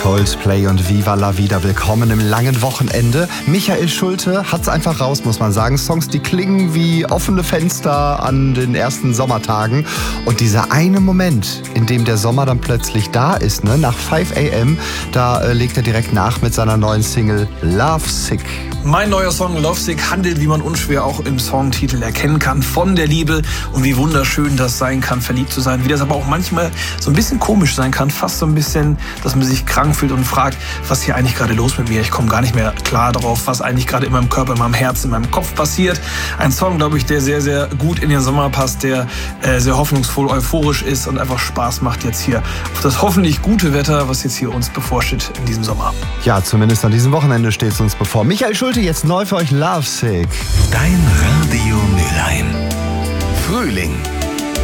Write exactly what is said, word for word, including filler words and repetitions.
Coldplay und Viva la Vida. Willkommen im langen Wochenende. Michael Schulte hat's einfach raus, muss man sagen. Songs, die klingen wie offene Fenster an den ersten Sommertagen. Und dieser eine Moment, in dem der Sommer dann plötzlich da ist, ne, nach five a.m., da äh, legt er direkt nach mit seiner neuen Single Lovesick. Mein neuer Song Lovesick handelt, wie man unschwer auch im Songtitel erkennen kann, von der Liebe und wie wunderschön das sein kann, verliebt zu sein. Wie das aber auch manchmal so ein bisschen komisch sein kann, fast so ein bisschen, dass man sich krank fühlt und fragt, was hier eigentlich gerade los mit mir? Ich komme gar nicht mehr klar darauf, was eigentlich gerade in meinem Körper, in meinem Herzen, in meinem Kopf passiert. Ein Song, glaube ich, der sehr, sehr gut in den Sommer passt, der äh, sehr hoffnungsvoll, euphorisch ist und einfach Spaß macht jetzt hier auf das hoffentlich gute Wetter, was jetzt hier uns bevorsteht in diesem Sommer. Ja, zumindest an diesem Wochenende steht es uns bevor. Michael Schulte, jetzt neu für euch Lovesick. Dein Radio Mülheim. Frühling.